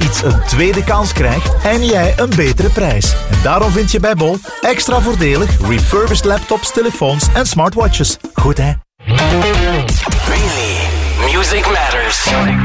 iets een tweede kans krijgt en jij een betere prijs. En daarom vind je bij Bol extra voordelig refurbished laptops, telefoons en smartwatches. Goed hè? Really, music matters.